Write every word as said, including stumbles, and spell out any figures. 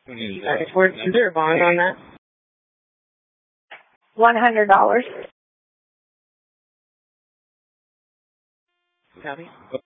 Uh, for, is there a bond on that? One hundred dollars. Copy.